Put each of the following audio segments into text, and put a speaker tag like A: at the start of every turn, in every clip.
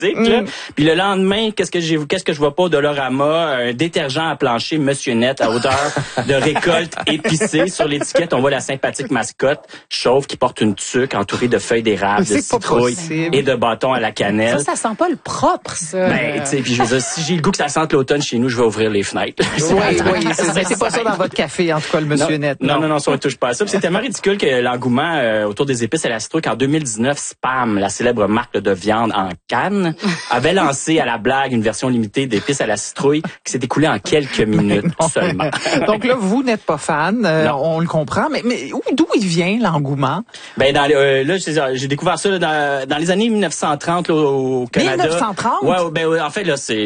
A: Là. Puis le lendemain, qu'est-ce que je vois pas au Dollarama? Un détergent à plancher Monsieur Net à odeur de récolte épicée. Sur l'étiquette, on voit la sympathique mascotte chauve qui porte une tuque entourée de feuilles d'érable, de citrouille et de bâtons à la cannelle.
B: Ça sent pas le propre, ça.
A: Ben, tu sais, puis je veux dire, si j'ai le goût que ça sente l'automne chez nous, je vais ouvrir les fenêtres.
C: Oui, c'est pas ça dans votre café, en tout cas, le Monsieur Net.
A: Non, ça ne touche pas à ça. Puis c'est tellement ridicule que l'engouement autour des épices à la citrouille qu'en 2019, Spam, la célèbre marque de viande en canne, avait lancé à la blague une version limitée d'épices à la citrouille qui s'est écoulée en quelques minutes seulement.
C: Donc là, vous n'êtes pas fan, on le comprend, mais d'où il vient l'engouement?
A: Ben là, j'ai découvert ça là, dans les années 1930 là, au Canada.
C: 1930?
A: Ouais, en fait là, c'est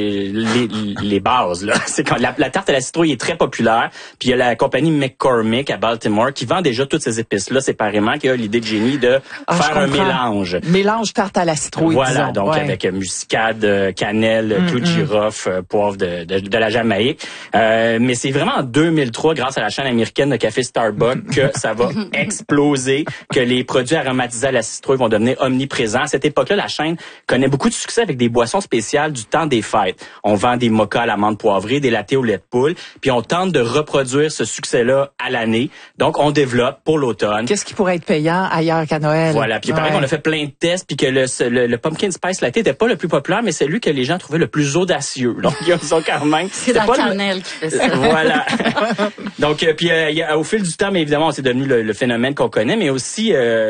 A: les bases là. C'est quand la tarte à la citrouille est très populaire. Puis il y a la compagnie McCormick à Baltimore qui vend déjà toutes ces épices là séparément, qui a l'idée de génie de faire un mélange.
C: Mélange tarte à la citrouille.
A: Voilà,
C: disons,
A: donc avec muscade, cannelle, clou de girofle, poivre de la Jamaïque. Mais c'est vraiment en 2003, grâce à la chaîne américaine de café Starbucks, que ça va exploser, que les produits aromatisés à la citrouille vont devenir omniprésents. À cette époque-là, la chaîne connaît beaucoup de succès avec des boissons spéciales du temps des fêtes. On vend des mochas à l'amande poivrée, des lattés au lait de poule, puis on tente de reproduire ce succès-là à l'année. Donc, on développe pour l'automne.
C: Qu'est-ce qui pourrait être payant ailleurs qu'à Noël?
A: Voilà, puis il paraît qu'on a fait plein de tests, puis que le pumpkin spice latte était pas le plus populaire, mais c'est lui que les gens trouvaient le plus audacieux. Donc, ils ont quand même...
B: C'est la cannelle qui fait ça.
A: Voilà. Donc, puis au fil du temps, mais évidemment, c'est devenu le phénomène qu'on connaît, mais aussi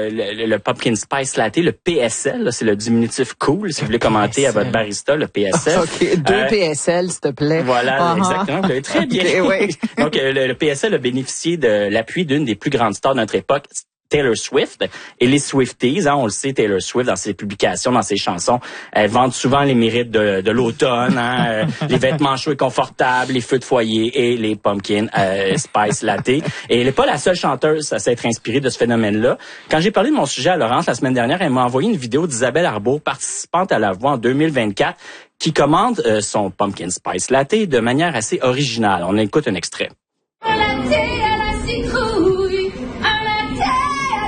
A: le pumpkin spice latte, le PSL, là, c'est le diminutif cool, si vous voulez commenter à votre barista, le PSL.
C: OK, 2 PSL, s'il te plaît.
A: Voilà, exactement, vous l'avez très bien.
C: Okay, oui.
A: Donc, le PSL a bénéficié de l'appui d'une des plus grandes stars de notre époque, Taylor Swift et les Swifties, on le sait, Taylor Swift dans ses publications, dans ses chansons, elle vante souvent les mérites de l'automne, les vêtements chauds et confortables, les feux de foyer et les pumpkin spice latte. Et elle n'est pas la seule chanteuse à s'être inspirée de ce phénomène-là. Quand j'ai parlé de mon sujet à Laurence la semaine dernière, elle m'a envoyé une vidéo d'Isabelle Arbault, participante à La Voix en 2024, qui commande son pumpkin spice latte de manière assez originale. On écoute un extrait.
D: Un latte à la citrouille, un latte à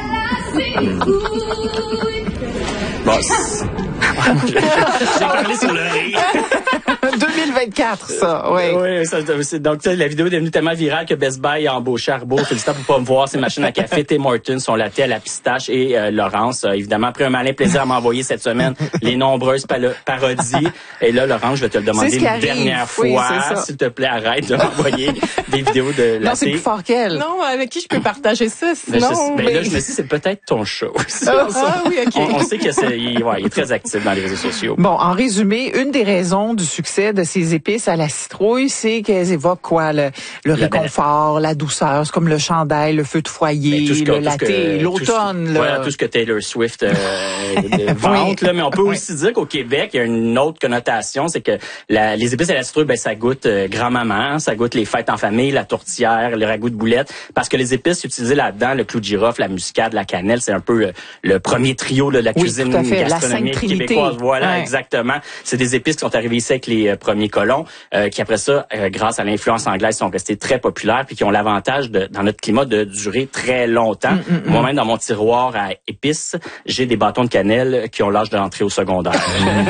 D: la citrouille.
A: Bon, j'ai parlé sur le rire.
C: 2024, ça, oui.
A: Oui, donc la vidéo est devenue tellement virale que Best Buy a embauché Arbault. Félicitations pour pas me voir, ses machines à café, Tim Hortons, son latte à la pistache et Laurence a évidemment pris un malin plaisir à m'envoyer cette semaine les nombreuses parodies. Et là, Laurence, je vais te le demander une dernière fois. S'il te plaît, arrête de m'envoyer des vidéos de latte.
C: Non, c'est plus fort qu'elle.
B: Non, avec qui je peux partager ça, sinon...
A: Ben là, je me dis, c'est peut-être ton show.
B: Oui, OK.
A: On sait qu'il est très actif dans les réseaux sociaux.
C: Bon, en résumé, une des raisons du succès de ces épices à la citrouille, c'est qu'elles évoquent quoi? Le réconfort, la douceur. C'est comme le chandail, le feu de foyer, le latte, l'automne.
A: Voilà, tout ce que Taylor Swift vante. Là, mais on peut aussi dire qu'au Québec, il y a une autre connotation, c'est que les épices à la citrouille, ça goûte grand-maman, ça goûte les fêtes en famille, la tourtière, le ragoût de boulettes, parce que les épices utilisées là-dedans, le clou de girofle, la muscade, la cannelle, c'est un peu le premier trio de la cuisine gastronomique québécoise. Voilà, exactement. C'est des épices qui sont arrivées ici avec les premiers colons, qui après ça, grâce à l'influence anglaise, sont restés très populaires, puis qui ont l'avantage dans notre climat de durer très longtemps. Moi-même, dans mon tiroir à épices, j'ai des bâtons de cannelle qui ont l'âge de l'entrée au secondaire.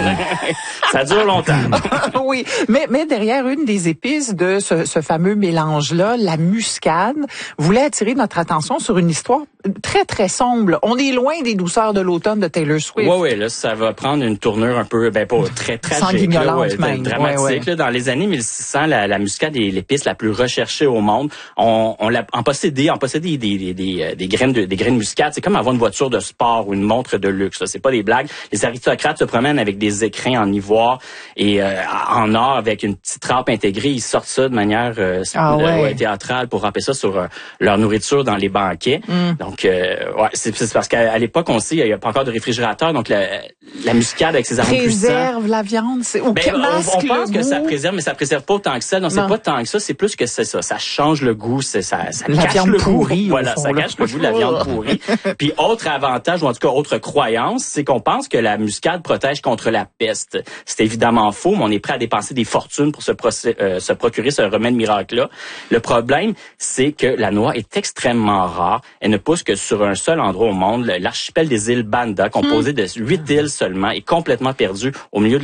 A: Ça dure longtemps.
C: Oui, mais derrière une des épices de ce fameux mélange-là, la muscade, voulait attirer notre attention sur une histoire très, très sombre. On est loin des douceurs de l'automne de Taylor Swift.
A: Oui, là, ça va prendre une tournure un peu, pas très tragique,
C: sanguignolante même.
A: Dramatique. Là, dans les années 1600, la muscade est l'épice la plus recherchée au monde. On possédait des graines de muscade. C'est comme avoir une voiture de sport ou une montre de luxe. C'est pas des blagues. Les aristocrates se promènent avec des écrins en ivoire et en or avec une petite râpe intégrée. Ils sortent ça de manière théâtrale pour ramper ça sur leur nourriture dans les banquets. Donc, c'est parce qu'à l'époque, on sait, il n'y a pas encore de réfrigérateur, donc la muscade avec ses arômes puissants.
C: Préserve la viande, on
A: pense que ça préserve, mais ça préserve pas autant que ça. Non, c'est pas tant que ça, c'est plus que c'est ça. Ça change le goût, ça cache le goût. Voilà, ça cache le goût de la viande pourrie. Puis autre avantage, ou en tout cas autre croyance, c'est qu'on pense que la muscade protège contre la peste. C'est évidemment faux, mais on est prêt à dépenser des fortunes pour se procurer ce remède miracle-là. Le problème, c'est que la noix est extrêmement rare. Elle ne pousse que sur un seul endroit au monde, l'archipel des îles Banda, composé de 8 îles seulement, est complètement perdu au milieu de